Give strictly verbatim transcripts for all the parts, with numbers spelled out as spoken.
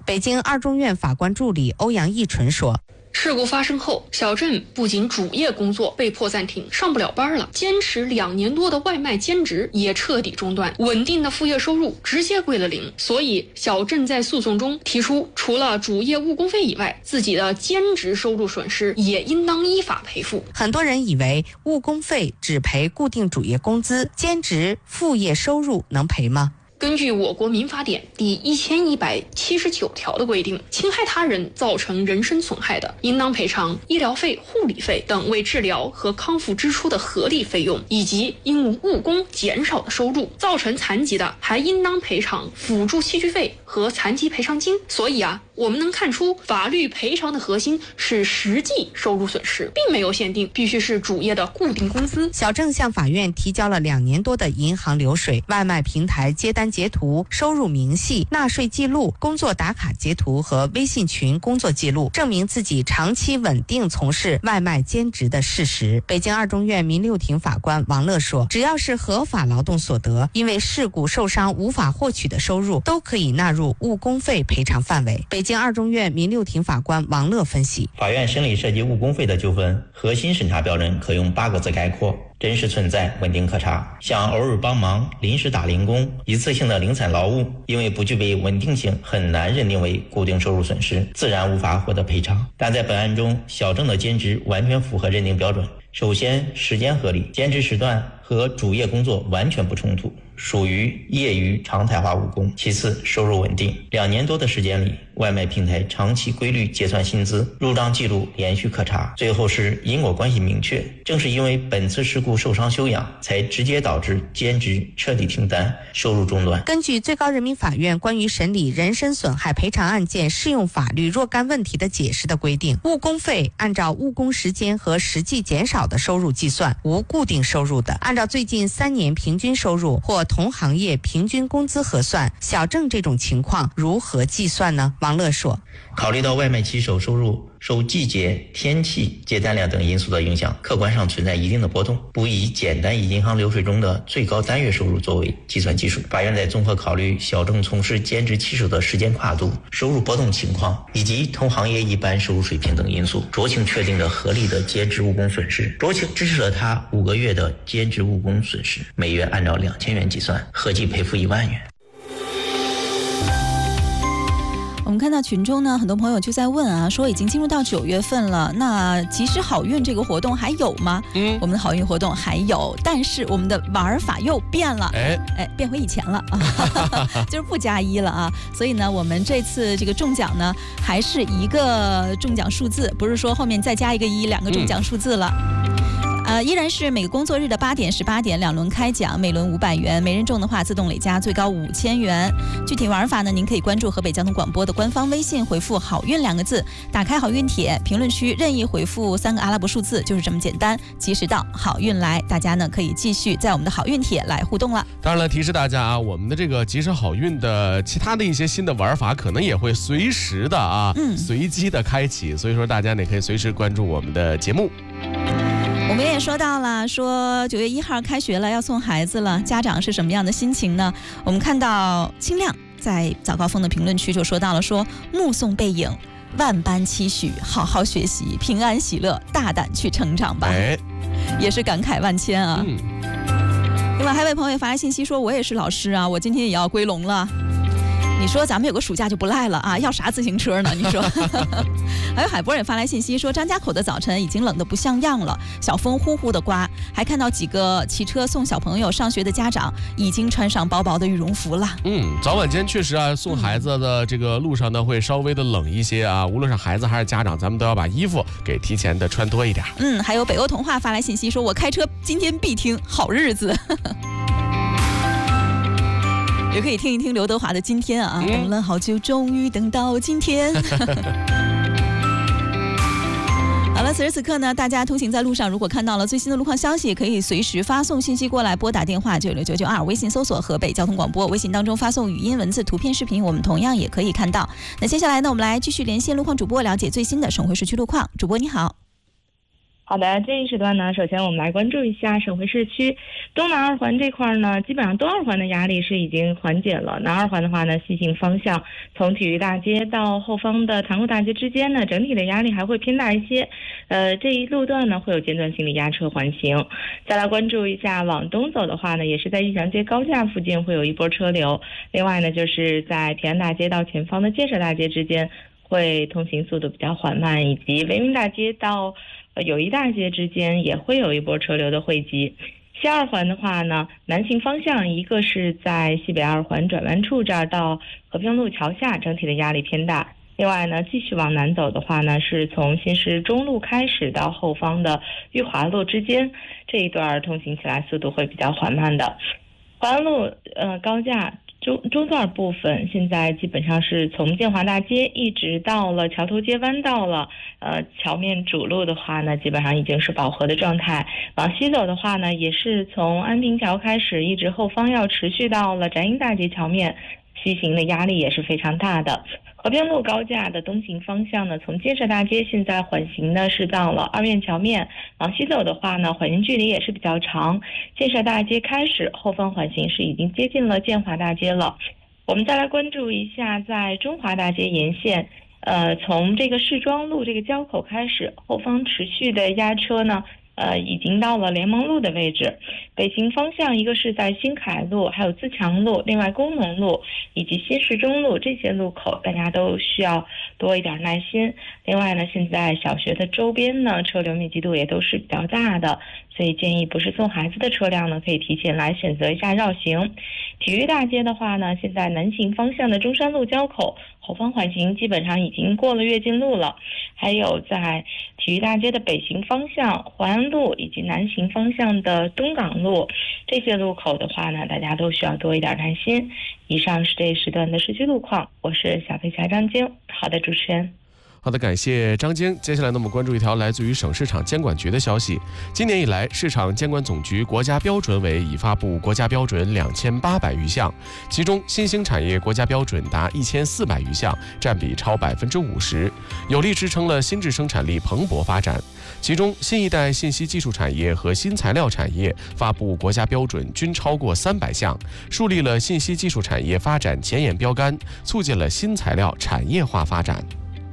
北京二中院法官助理欧阳义纯说， 事故发生后，小郑不仅主业工作被迫暂停，上不了班了，坚持两年多的外卖兼职也彻底中断，稳定的副业收入直接归了零。所以，小郑在诉讼中提出，除了主业误工费以外，自己的兼职收入损失也应当依法赔付。 很多人以为误工费只赔固定主业工资，兼职副业收入能赔吗？ 根据我国民法典第一千一百七十九条的规定，侵害他人造成人身损害的，应当赔偿医疗费、护理费等为治疗和康复支出的合理费用，以及因无误工减少的收入。造成残疾的，还应当赔偿辅助器具费和残疾赔偿金。所以啊，我们能看出，法律赔偿的核心是实际收入损失，并没有限定必须是主业的固定工资。 小郑向法院提交了两年多的银行流水、外卖平台接单截图、收入明细、纳税记录、工作打卡截图和微信群工作记录，证明自己长期稳定从事外卖兼职的事实。北京二中院民六庭法官王乐说，只要是合法劳动所得，因为事故受伤无法获取的收入，都可以纳入误工费赔偿范围。北京二中院民六庭法官王乐分析， 法院审理涉及误工费的纠纷，核心审查标准可用八个字概括：真实存在，稳定可查。像偶尔帮忙、临时打零工、一次性的零散劳务，因为不具备稳定性，很难认定为固定收入损失，自然无法获得赔偿。但在本案中，小郑的兼职完全符合认定标准。首先，时间合理，兼职时段和主业工作完全不冲突，属于业余常态化务工。其次，收入稳定，两年多的时间里，外卖平台长期规律结算薪资，入账记录连续可查。最后是因果关系明确，正是因为本次事故受伤休养，才直接导致兼职彻底停单，收入中断。 根据最高人民法院关于审理人身损害赔偿案件适用法律若干问题的解释的规定，误工费按照误工时间和实际减少的收入计算，无固定收入的，按照最近三年平均收入或同行业平均工资核算。小郑这种情况如何计算呢？王乐说， 考虑到外卖骑手收入受季节、天气、接单量等因素的影响，客观上存在一定的波动，不以简单以银行流水中的最高单月收入作为计算基础。法院在综合考虑小郑从事兼职骑手的时间跨度、收入波动情况以及同行业一般收入水平等因素，酌情确定了合理的兼职误工损失，酌情支持了他五个月的兼职误工损失，每月按照两千元计算，合计赔付一万元。 我们看到群中呢，很多朋友就在问啊，说已经进入到九月份了，那及时好运这个活动还有吗？嗯，我们的好运活动还有，但是我们的玩法又变了，哎哎，变回以前了啊，就是不加一了啊。所以呢，我们这次这个中奖呢，还是一个中奖数字，不是说后面再加一个一，两个中奖数字了。嗯呃，依然是每个工作日的八点、十八点两轮开奖，每轮五百元，每人中的话自动累加，最高五千元。具体玩法呢，您可以关注河北交通广播的官方微信，回复"好运"两个字，打开好运帖，评论区任意回复三个阿拉伯数字，就是这么简单。及时到，好运来，大家呢可以继续在我们的好运帖来互动了。 当然了，提示大家啊，我们的这个及时好运的其他的一些新的玩法，可能也会随时的啊，嗯，随机的开启，所以说大家呢可以随时关注我们的节目。 我们也说到了，说九月一号开学了，要送孩子了，家长是什么样的心情呢？我们看到清亮在早高峰的评论区就说到了，说目送背影，万般期许，好好学习，平安喜乐，大胆去成长吧。哎，也是感慨万千啊。嗯。另外还有位朋友发来信息说，我也是老师啊，我今天也要归笼了。你说咱们有个暑假就不赖了啊，要啥自行车呢？你说。还有海波也发来信息说，张家口的早晨已经冷得不像样了，小风呼呼的刮，还看到几个骑车送小朋友上学的家长已经穿上薄薄的羽绒服了。 嗯，早晚间确实啊，送孩子的这个路上呢会稍微的冷一些啊，无论是孩子还是家长，咱们都要把衣服给提前的穿多一点。 嗯，还有北欧童话发来信息说，我开车今天必听好日子。也可以听一听刘德华的《今天》啊，嗯、等了好久，终于等到今天。好了，此时此刻呢，大家通行在路上，如果看到了最新的路况消息，可以随时发送信息过来，拨打电话九六九九二，微信搜索河北交通广播，微信当中发送语音、文字、图片、视频，我们同样也可以看到。那接下来呢，我们来继续连线路况主播，了解最新的省会市区路况。主播你好。 好的，这一时段呢，首先我们来关注一下省会市区东南二环这块呢，基本上东二环的压力是已经缓解了。南二环的话呢，西行方向从体育大街到后方的塘沽大街之间呢，整体的压力还会偏大一些。呃，这一路段呢会有间断性的压车缓行。再来关注一下往东走的话呢，也是在义祥街高架附近会有一波车流。另外呢，就是在平安大街到前方的建设大街之间会通行速度比较缓慢，以及维民大街到友谊大街之间也会有一波车流的汇集。西二环的话呢，南行方向一个是在西北二环转弯处这儿到和平路桥下，整体的压力偏大。另外呢，继续往南走的话呢，是从新市中路开始到后方的裕华路之间这一段通行起来速度会比较缓慢的。淮安路呃高架中中段部分现在基本上是从建华大街一直到了桥头街弯道了，呃，桥面主路的话呢，基本上已经是饱和的状态。往西走的话呢，也是从安平桥开始，一直后方要持续到了翟英大街桥面，西行的压力也是非常大的。和平路高架的东行方向呢，从建设大街现在缓行呢是到了二院桥面，往西走的话呢，缓行距离也是比较长。建设大街开始，后方缓行是已经接近了建华大街了。我们再来关注一下，在中华大街沿线，呃，从这个市庄路这个交口开始，后方持续的压车呢。呃，已经到了联盟路的位置。北行方向，一个是在新凯路，还有自强路，另外工农路以及新市中路这些路口，大家都需要多一点耐心。另外呢，现在小学的周边呢，车流密集度也都是比较大的，所以建议不是送孩子的车辆呢，可以提前来选择一下绕行。体育大街的话呢，现在南行方向的中山路交口，后方缓行基本上已经过了跃进路了。还有在体育大街的北行方向，淮安路以及南行方向的东港路这些路口的话呢，大家都需要多一点耐心。以上是这一时段的市区路况，我是小飞侠张晶。好的，主持人。 好的，感谢张晶。接下来呢，我们关注一条来自于省市场监管局的消息。今年以来，市场监管总局国家标准委已发布国家标准两千八百余项，其中新兴产业国家标准达一千四百余项，占比超百分之五十，有力支撑了新质生产力蓬勃发展。其中，新一代信息技术产业和新材料产业发布国家标准均超过三百项，树立了信息技术产业发展前沿标杆，促进了新材料产业化发展。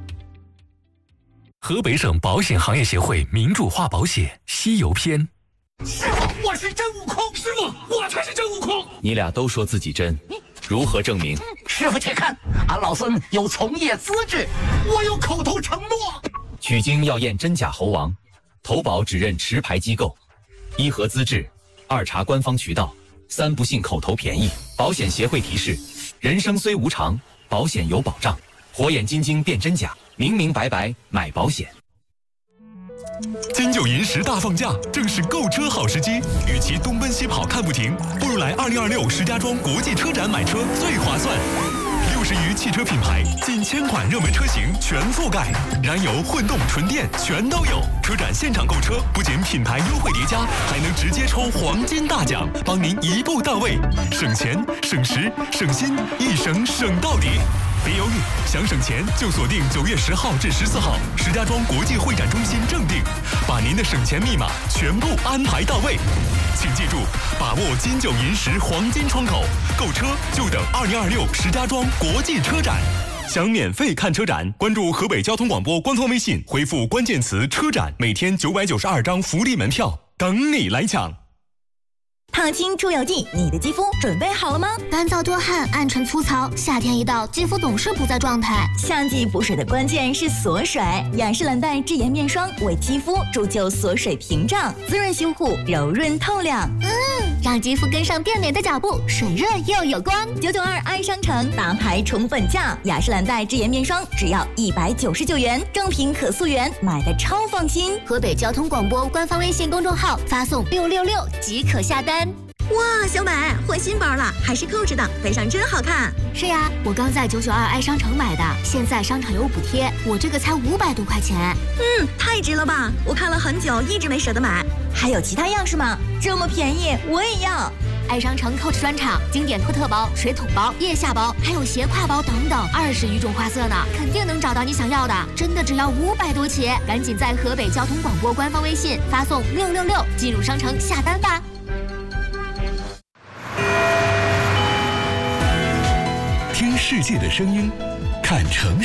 河北省保险行业协会民主化保险西游篇。 师傅，我是真悟空。师傅，我才是真悟空。 你俩都说自己真，如何证明？ 师傅，且看，俺老孙有从业资质，我有口头承诺。 取经要验真假猴王，投保只认持牌机构，一核资质，二查官方渠道，三不信口头便宜。保险协会提示：人生虽无常，保险有保障。火眼金睛辨真假，明明白白买保险。 金九银十大放假，正是购车好时机。与其东奔西跑看不停，不如来二零二六石家庄国际车展买车最划算。六十余汽车品牌，近千款热门车型全覆盖，燃油、混动、纯电全都有。车展现场购车，不仅品牌优惠叠加，还能直接抽黄金大奖，帮您一步到位，省钱、省时、省心，一省省到底。别犹豫，想省钱就锁定九月十号至十四号石家庄国际会展中心正定，把您的省钱密码全部安排到位。请记住，把握金九银十黄金窗口，购车就等二零二六石家庄国际车展。想免费看车展，关注河北交通广播官方微信，回复关键词车展，每天九百九十二张福利门票等你来抢。 烫青出油剂，你的肌肤准备好了吗？ 干燥多汗，暗沉粗糙，夏天一到，肌肤总是不在状态。 夏季补水的关键是锁水，雅诗兰黛智颜面霜为肌肤铸就锁水屏障，滋润修护，柔润透亮。 嗯，让肌肤跟上变美的脚步，水润又有光。 九九二爱商城大牌宠粉价，雅诗兰黛智颜面霜只要一百九十九元，正品可溯源，买的超放心。 河北交通广播官方微信公众号发送六六六即可下单。 哇，小美换新包了，还是 Coach 的，背上真好看。 是呀，我刚在九九二爱商城买的，现在商场有补贴，我这个才五百多块钱。 嗯，太值了吧！我看了很久，一直没舍得买。还有其他样式吗？这么便宜，我也要。 爱商城 Coach 专场，经典托特包、水桶包、腋下包，还有斜挎包等等，二十余种花色呢，肯定能找到你想要的。真的只要五百多起，赶紧在河北交通广播官方微信发送六六六进入商城下单吧。 听世界的声音，看城市。